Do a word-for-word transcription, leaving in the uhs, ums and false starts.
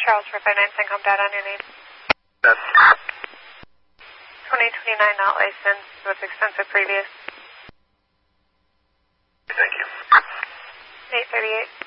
Charles for five nine Syncom data on your name. Yes. twenty twenty-nine not licensed with extensive previous. Thank you. eight thirty-eight.